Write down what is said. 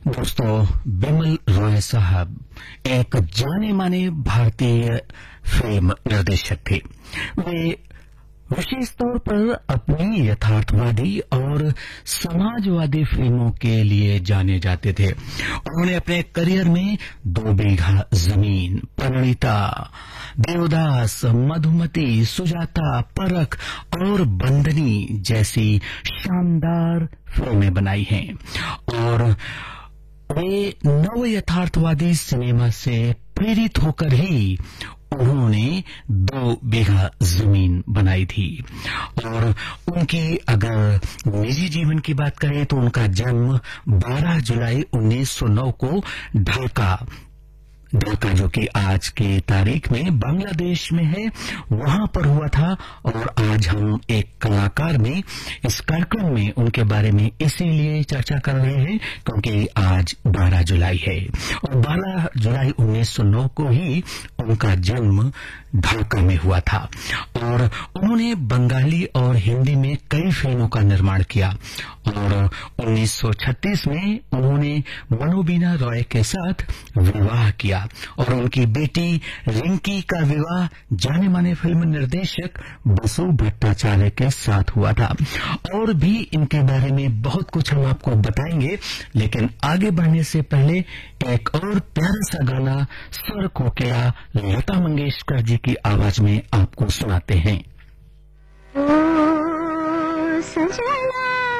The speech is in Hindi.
दोस्तों, बिमल रॉय साहब एक जाने माने भारतीय फिल्म निर्देशक थे। वे विशेष तौर पर अपनी यथार्थवादी और समाजवादी फिल्मों के लिए जाने जाते थे। उन्होंने अपने करियर में 2 बीघा जमीन, परिणीता, देवदास, मधुमती, सुजाता, परख और बंदनी जैसी शानदार फिल्में बनाई हैं और वे नव यथार्थवादी सिनेमा से प्रेरित होकर ही उन्होंने 2 बीघा जमीन बनाई थी। और उनकी अगर निजी जीवन की बात करें तो उनका जन्म 12 जुलाई 1909 को ढाका जो कि आज के तारीख में बांग्लादेश में है, वहां पर हुआ था। और आज हम एक कलाकार में इस कार्यक्रम में उनके बारे में इसीलिए चर्चा कर रहे हैं क्योंकि आज 12 जुलाई है और 12 जुलाई 1909 को ही उनका जन्म ढाका में हुआ था। और उन्होंने बंगाली और हिंदी में कई फिल्मों का निर्माण किया और 1936 में उन्होंने मनोबीना रॉय के साथ विवाह किया और उनकी बेटी रिंकी का विवाह जाने माने फिल्म निर्देशक बसु भट्टाचार्य के साथ हुआ था। और भी इनके बारे में बहुत कुछ हम आपको बताएंगे, लेकिन आगे बढ़ने से पहले एक और प्यारा सा गाना स्वर कोकिला लता मंगेशकर जी की आवाज में आपको सुनाते हैं। ओ सजना